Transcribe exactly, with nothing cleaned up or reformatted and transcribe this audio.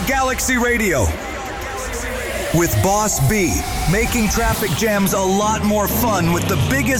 Galaxy Radio. With Boss B, making traffic jams a lot more fun with the biggest